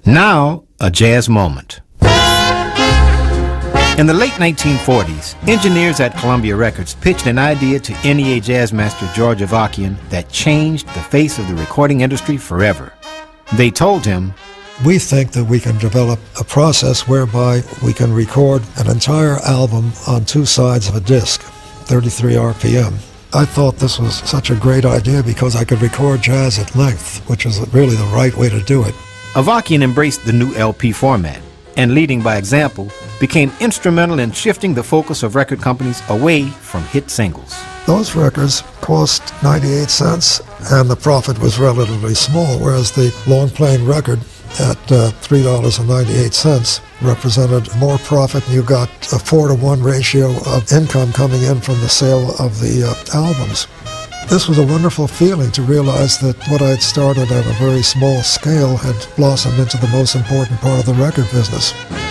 Now, a jazz moment. In the late 1940s, engineers at Columbia Records pitched an idea to NEA jazz master George Avakian that changed the face of the recording industry forever. They told him, "We think that we can develop a process whereby we can record an entire album on two sides of a disc, 33 RPM. I thought this was such a great idea because I could record jazz at length, which is really the right way to do it. Avakian embraced the new LP format and, leading by example, became instrumental in shifting the focus of record companies away from hit singles. Those records cost 98 cents and the profit was relatively small, whereas the long-playing record at $3.98 represented more profit, and you got a 4-to-1 ratio of income coming in from the sale of the albums. This was a wonderful feeling to realize that what I'd started at a very small scale had blossomed into the most important part of the record business.